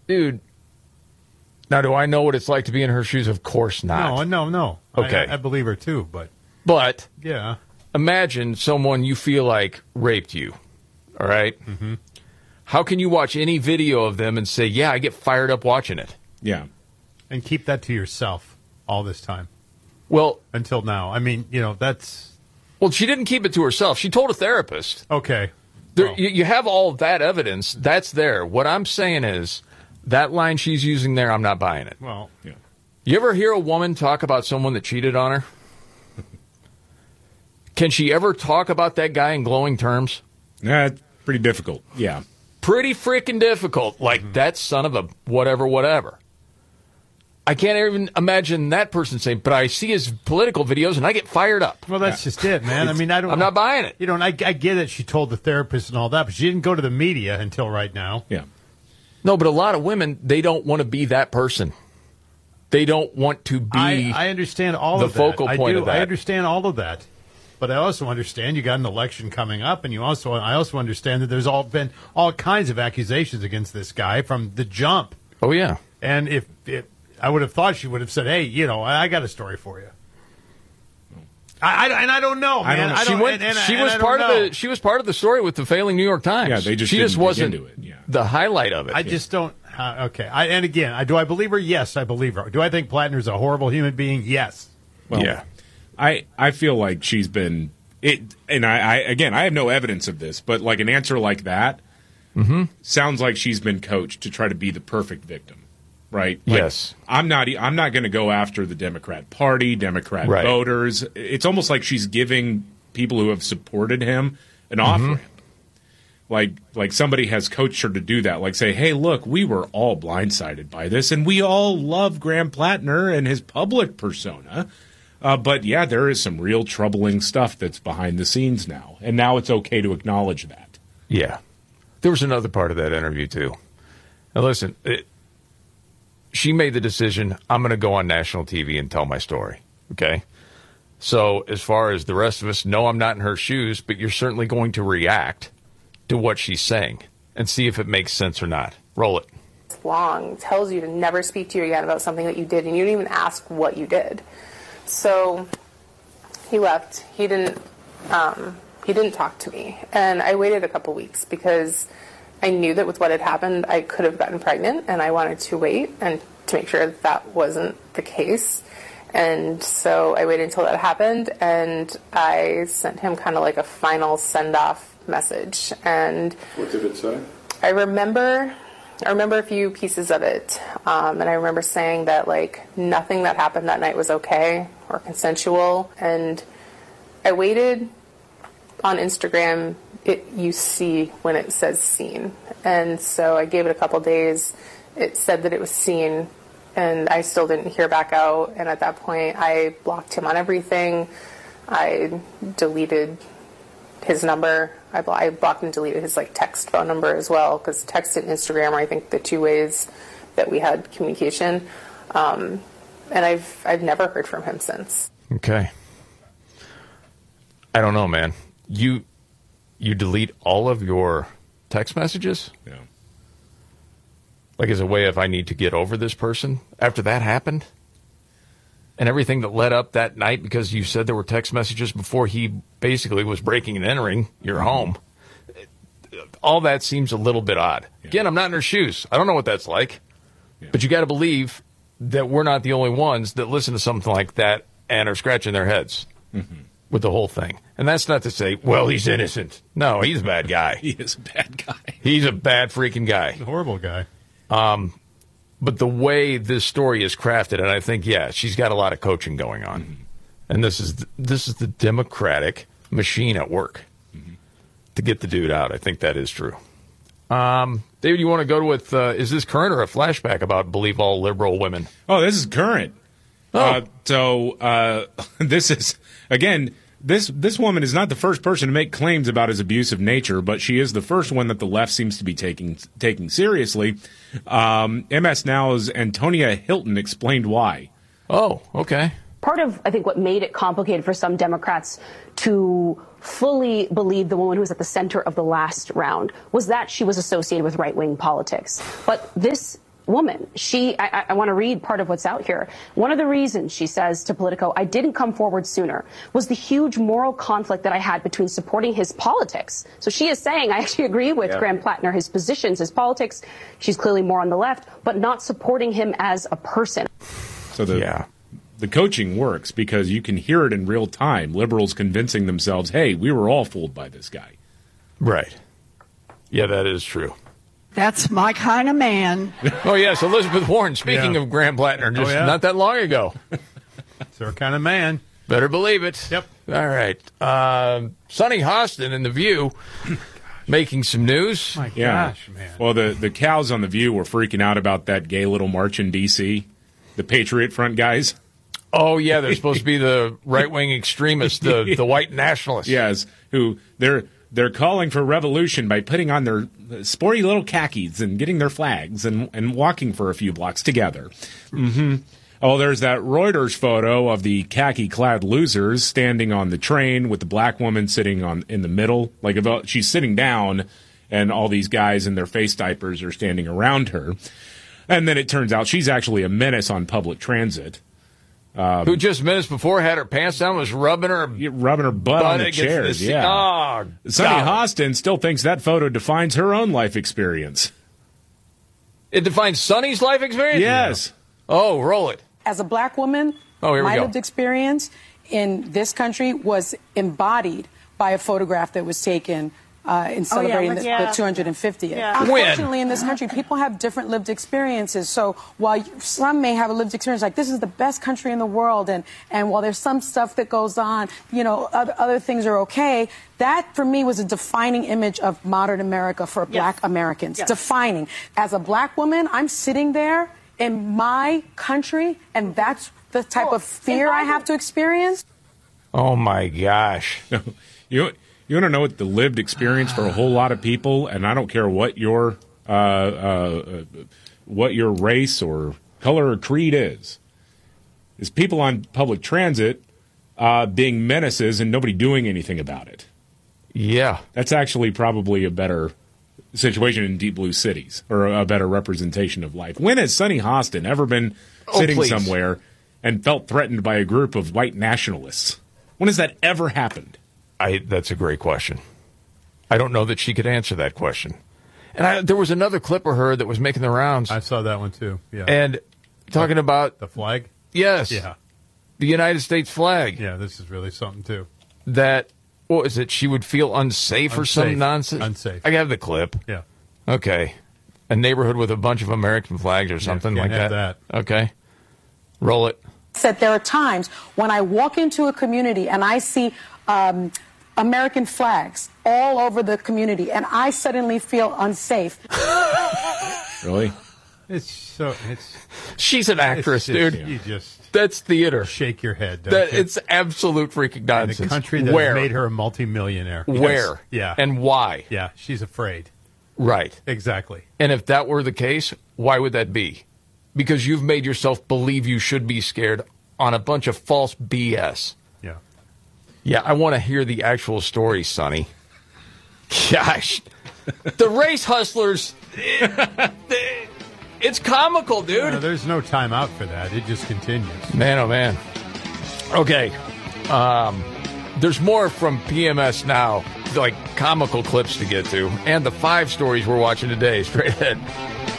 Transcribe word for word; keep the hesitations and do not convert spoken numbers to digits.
dude. Now, do I know what it's like to be in her shoes? Of course not. No, no, no. Okay. I, I believe her, too, but... But... Yeah. Imagine someone you feel like raped you, all right? Mm-hmm. How can you watch any video of them and say, yeah, I get fired up watching it? Yeah. And keep that to yourself all this time. Well... Until now. I mean, you know, that's... Well, she didn't keep it to herself. She told a therapist. Okay. There, well. you, you have all of that evidence. That's there. What I'm saying is... That line she's using there, I'm not buying it. Well, yeah. You ever hear a woman talk about someone that cheated on her? Can she ever talk about that guy in glowing terms? Yeah, it's pretty difficult. Yeah. Pretty freaking difficult. Like, mm-hmm. that son of a whatever, whatever. I can't even imagine that person saying, but I see his political videos and I get fired up. Well, that's yeah. just it, man. I mean, I don't. I'm not buying it. You know, and I, I get it. She told the therapist and all that, but she didn't go to the media until right now. Yeah. No, but a lot of women, they don't want to be that person. They don't want to be I, I understand all the of that. focal I point do. of that. I understand all of that. But I also understand you got an election coming up, and you also I also understand that there's all been all kinds of accusations against this guy from the jump. Oh, yeah. And if, if I would have thought she would have said, hey, you know, I got a story for you. I, I, and I don't know, man. I don't know. I she don't, went. and, and, she and was I part of know. the. She was part of the story with the failing New York Times. Yeah, they just she just didn't dig wasn't into it. Yeah. the highlight of it. I yeah. just don't. Uh, okay. I, and again, I, do I believe her? Yes, I believe her. Do I think Plattner's a horrible human being? Yes. Well, yeah. I I feel like she's been it, and I, I again I have no evidence of this, but like an answer like that mm-hmm. sounds like she's been coached to try to be the perfect victim. Right? Like, yes. I'm not. I'm not going to go after the Democrat Party, Democrat right. voters. It's almost like she's giving people who have supported him an off ramp. Mm-hmm. Like, like somebody has coached her to do that. Like, say, hey, look, we were all blindsided by this, and we all love Graham Plattner and his public persona. Uh, but yeah, there is some real troubling stuff that's behind the scenes now, and now it's okay to acknowledge that. Yeah, there was another part of that interview too. Now, listen. It, She made the decision, I'm going to go on national T V and tell my story, okay? So as far as the rest of us, no, I'm not in her shoes, but you're certainly going to react to what she's saying and see if it makes sense or not. Roll it. It's long, tells you to never speak to you again about something that you did, and you didn't even ask what you did. So he left. He didn't, um, he didn't talk to me. And I waited a couple weeks because I knew that with what had happened, I could have gotten pregnant, and I wanted to wait and to make sure that that wasn't the case. And so I waited until that happened, and I sent him kind of like a final send-off message. And what did it say? I remember, I remember a few pieces of it, um, and I remember saying that like nothing that happened that night was okay or consensual. And I waited on Instagram. It, you see when it says seen. And so I gave it a couple days. It said that it was seen, and I still didn't hear back out. And at that point, I blocked him on everything. I deleted his number. I, blo- I blocked and deleted his like text phone number as well, because text and Instagram are, I think, the two ways that we had communication. Um, and I've I've never heard from him since. Okay. I don't know, man. You... You delete all of your text messages? Yeah. Like as a way of I need to get over this person after that happened? And everything that led up that night, because you said there were text messages before he basically was breaking and entering your home. All that seems a little bit odd. Yeah. Again, I'm not in her shoes. I don't know what that's like. Yeah. But you got to believe that we're not the only ones that listen to something like that and are scratching their heads. Mm-hmm. With the whole thing. And that's not to say, well, he's innocent. No, he's a bad guy. He is a bad guy. He's a bad freaking guy. He's a horrible guy. Um, but the way this story is crafted, and I think, yeah, she's got a lot of coaching going on. Mm-hmm. And this is, this is the Democratic machine at work mm-hmm. to get the dude out. I think that is true. Um, David, you want to go with, uh, is this current or a flashback about believe all liberal women? Oh, this is current. Oh. Uh, so uh, this is, again... This this woman is not the first person to make claims about his abusive nature, but she is the first one that the left seems to be taking taking seriously. Um, M S Now's Antonia Hilton explained why. Oh, okay. Part of, I think, what made it complicated for some Democrats to fully believe the woman who was at the center of the last round was that she was associated with right-wing politics. But this woman. She, I, I want to read part of what's out here. One of the reasons, she says to Politico, I didn't come forward sooner was the huge moral conflict that I had between supporting his politics. So she is saying, I actually agree with yeah. Graham Plattner, his positions, his politics. She's clearly more on the left, but not supporting him as a person. So the, yeah. the coaching works because you can hear it in real time. Liberals convincing themselves, hey, we were all fooled by this guy. Right. Yeah, that is true. That's my kind of man. Oh, yes, Elizabeth Warren, speaking yeah. of Graham Plattner, just oh, yeah. not that long ago. It's her kind of man. Better believe it. Yep. All right. Uh, Sonny Hostin in The View making some news. My yeah. gosh, man. Well, the, the cows on The View were freaking out about that gay little march in D C, the Patriot Front guys. Oh, yeah, they're supposed to be the right-wing extremists, the, the white nationalists. Yes, who they're... They're calling for revolution by putting on their sporty little khakis and getting their flags and, and walking for a few blocks together. Mm-hmm. Oh, there's that Reuters photo of the khaki-clad losers standing on the train with the black woman sitting on in the middle. Like about, she's sitting down, and all these guys in their face diapers are standing around her. And then it turns out she's actually a menace on public transit. Um, Who just minutes before had her pants down, was rubbing her rubbing her butt, butt on the chairs. The, yeah, oh, Sonny Hostin still thinks that photo defines her own life experience. It defines Sonny's life experience? Yes. Yeah. Oh, roll it. As a black woman, oh, here we my go. lived experience in this country was embodied by a photograph that was taken Uh, in celebrating oh, yeah, the, yeah. the two hundred fiftieth. Yeah. Unfortunately, in this country, people have different lived experiences. So while some may have a lived experience like this is the best country in the world, and, and while there's some stuff that goes on, you know, other, other things are okay, that for me was a defining image of modern America for yes. black Americans. Yes. Defining. As a black woman, I'm sitting there in my country, and that's the type oh, of fear I have to experience. Oh, my gosh. you You want to know what the lived experience for a whole lot of people, and I don't care what your uh, uh, what your race or color or creed is, is people on public transit uh, being menaces and nobody doing anything about it. Yeah. That's actually probably a better situation in deep blue cities, or a better representation of life. When has Sonny Hostin ever been oh, sitting please. somewhere and felt threatened by a group of white nationalists? When has that ever happened? I, that's a great question. I don't know that she could answer that question. And I, there was another clip of her that was making the rounds. I saw that one too. Yeah. And talking about the flag? Yes. Yeah. The United States flag. Yeah, this is really something too. That, what is it? She would feel unsafe, unsafe. or some nonsense? Unsafe. I have the clip. Yeah. Okay. A neighborhood with a bunch of American flags or something yeah, like have that. that. Okay. Roll it. That there are times when I walk into a community and I see um, American flags all over the community, and I suddenly feel unsafe. Really? It's so. It's. She's an actress, it's just, dude. You just that's theater. Shake your head. That you? It's absolute freaking nonsense. In a country that Where? made her a multimillionaire. Where? Yes. Yeah. And why? Yeah, she's afraid. Right. Exactly. And if that were the case, why would that be? Because you've made yourself believe you should be scared on a bunch of false B S. Yeah. Yeah, I want to hear the actual story, Sonny. Gosh. The race hustlers, it, it's comical, dude. No, there's no time out for that. It just continues. Man, oh, man. Okay. Um, there's more from P M S now, like comical clips to get to, and the five stories we're watching today. Straight ahead.